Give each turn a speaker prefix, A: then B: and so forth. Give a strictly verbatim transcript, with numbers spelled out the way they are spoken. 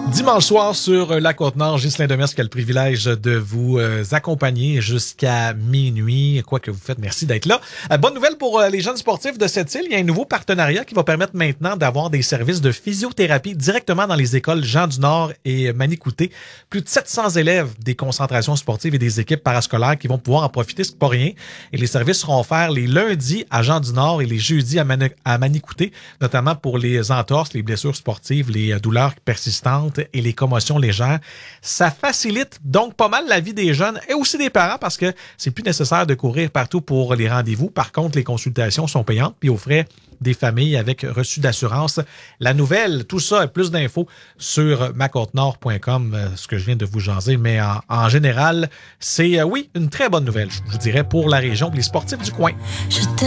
A: Dimanche soir sur la Côte-Nord, Ghislain Demers qui a le privilège de vous euh, accompagner jusqu'à minuit. Quoi que vous faites, merci d'être là. Euh, bonne nouvelle pour euh, les jeunes sportifs de cette île. Il y a un nouveau partenariat qui va permettre maintenant d'avoir des services de physiothérapie directement dans les écoles Jean du Nord et Manicouté. Plus de sept cents élèves des concentrations sportives et des équipes parascolaires qui vont pouvoir en profiter, c'est pas rien. Et les services seront offerts les lundis à Jean du Nord et les jeudis à, Mani- à Manicouté, notamment pour les entorses, les blessures sportives, les euh, douleurs persistantes et les commotions légères. Ça facilite donc pas mal la vie des jeunes et aussi des parents parce que c'est plus nécessaire de courir partout pour les rendez-vous. Par contre, les consultations sont payantes puis aux frais des familles avec reçu d'assurance. La nouvelle, tout ça et plus d'infos sur ma côte nord point com, ce que je viens de vous jaser. Mais en, en général, c'est, euh, oui, une très bonne nouvelle, je vous dirais, pour la région, pour les sportifs du coin. Je